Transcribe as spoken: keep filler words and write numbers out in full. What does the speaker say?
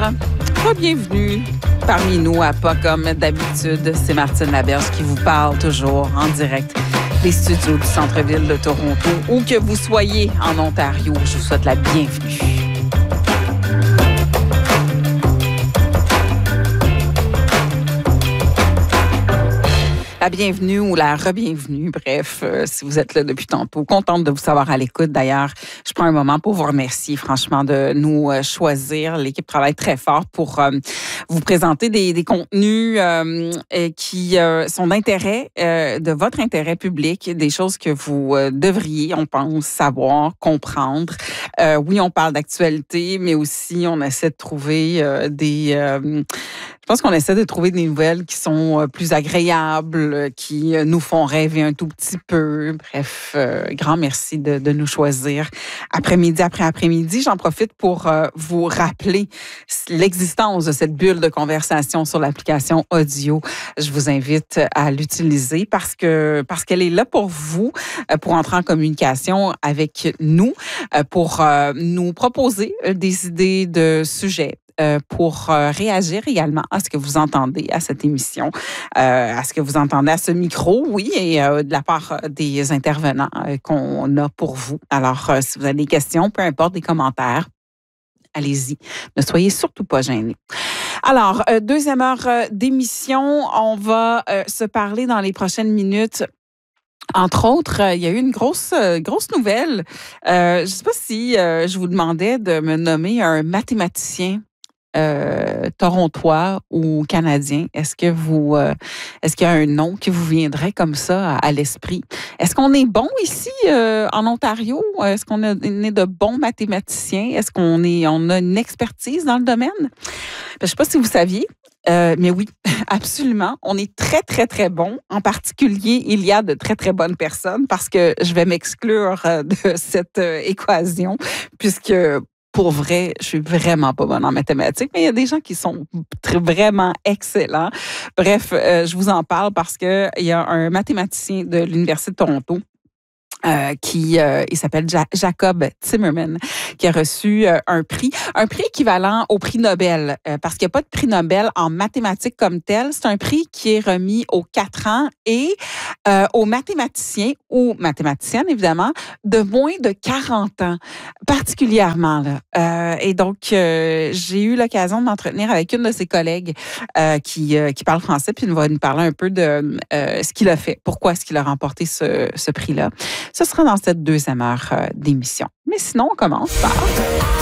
Bienvenue parmi nous à Pas comme d'habitude. C'est Martine Laberge qui vous parle toujours en direct des studios du centre-ville de Toronto. Où que vous soyez en Ontario, je vous souhaite la bienvenue. La bienvenue ou la re-bienvenue, bref, euh, si vous êtes là depuis tantôt. Contente de vous savoir à l'écoute. D'ailleurs, je prends un moment pour vous remercier, franchement, de nous euh, choisir. L'équipe travaille très fort pour euh, vous présenter des, des contenus euh, qui euh, sont d'intérêt, euh, de votre intérêt public, des choses que vous euh, devriez, on pense, savoir, comprendre. Euh, oui, on parle d'actualité, mais aussi on essaie de trouver euh, des... Euh, Je pense qu'on essaie de trouver des nouvelles qui sont plus agréables, qui nous font rêver un tout petit peu. Bref, euh, grand merci de, de nous choisir après-midi après après-midi. J'en profite pour euh, vous rappeler l'existence de cette bulle de conversation sur l'application audio. Je vous invite à l'utiliser parce que parce qu'elle est là pour vous, pour entrer en communication avec nous, pour euh, nous proposer des idées de sujets, pour réagir également à ce que vous entendez à cette émission, euh, à ce que vous entendez à ce micro, oui, et euh, de la part des intervenants euh, qu'on a pour vous. Alors, euh, si vous avez des questions, peu importe, des commentaires, allez-y. Ne soyez surtout pas gênés. Alors, euh, deuxième heure euh, d'émission, on va euh, se parler dans les prochaines minutes. Entre autres, il y a eu une grosse, grosse nouvelle. Euh, je ne sais pas si euh, je vous demandais de me nommer un mathématicien Euh, torontois ou canadien. Est-ce que vous, euh, est-ce qu'il y a un nom qui vous viendrait comme ça à, à l'esprit? Est-ce qu'on est bon ici euh, en Ontario? Est-ce qu'on a, on est de bons mathématiciens? Est-ce qu'on est, on a une expertise dans le domaine? Je ne sais pas si vous saviez, euh, mais oui, absolument. On est très, très, très bon. En particulier, il y a de très, très bonnes personnes parce que je vais m'exclure de cette euh, équation puisque pour vrai, je suis vraiment pas bonne en mathématiques, mais il y a des gens qui sont très, vraiment excellents. Bref, euh, je vous en parle parce que il y a un mathématicien de l'Université de Toronto Euh, qui euh, il s'appelle ja- Jacob Timmerman, qui a reçu euh, un prix, un prix équivalent au prix Nobel, euh, parce qu'il n'y a pas de prix Nobel en mathématiques comme tel. C'est un prix qui est remis aux quatre ans et euh, aux mathématiciens ou mathématiciennes, évidemment, de moins de quarante ans, particulièrement. Là. Euh, et donc, euh, j'ai eu l'occasion de m'entretenir avec une de ses collègues euh, qui, euh, qui parle français, puis elle va nous parler un peu de euh, ce qu'il a fait, pourquoi est-ce qu'il a remporté ce, ce prix-là. Ce sera dans cette deuxième heure d'émission. Mais sinon, on commence par...